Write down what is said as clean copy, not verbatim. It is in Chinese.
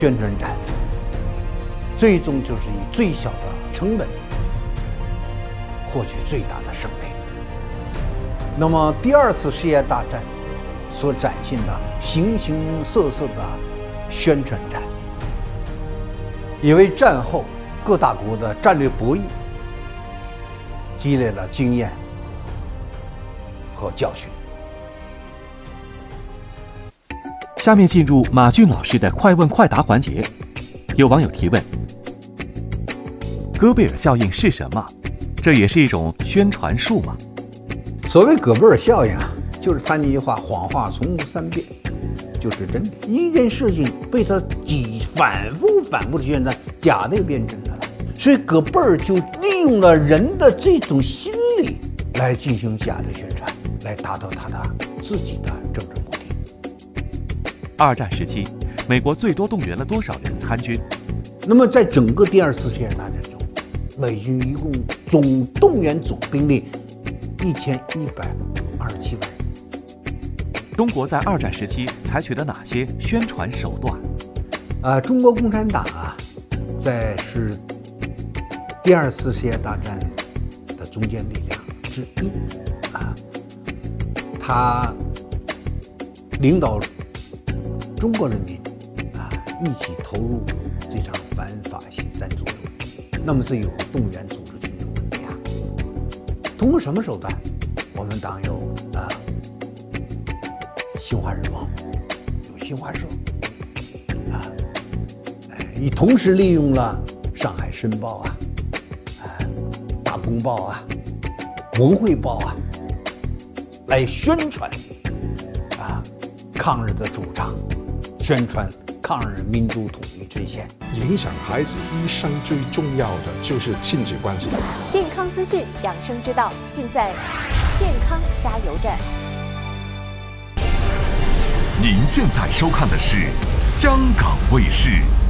宣传战，最终就是以最小的成本获取最大的胜利。那么第二次世界大战所展现的形形色色的宣传战，也为战后各大国的战略博弈积累了经验和教训。 下面进入马骏老师的快问快答环节。有网友提问：戈贝尔效应是什么？这也是一种宣传术吗？ 所谓戈贝尔效应啊，就是他那句话：谎话从无三变，就是真的。一件事情被他反复的宣传，假的也变真的了。所以戈贝尔就利用了人的这种心理来进行假的宣传，来达到他的自己的政治目的。 二战时期，美国最多动员了多少人参军？ 那么在整个第二次世界大战中，美军一共总动员总兵力1127万人。 中国在二战时期采取了哪些宣传手段？ 中国共产党是第二次世界大战的中坚力量之一他领导中国人民一起投入这场反法西斯战争中，那么这有动员组织群众的力量。通过什么手段？我们党有新华日报，有新华社同时利用了上海申报大公报文汇报来宣传抗日的主张，宣传抗日民族统一阵线。 影响孩子一生最重要的就是亲子关系。 健康资讯、养生之道，尽在健康加油站。 您现在收看的是香港卫视。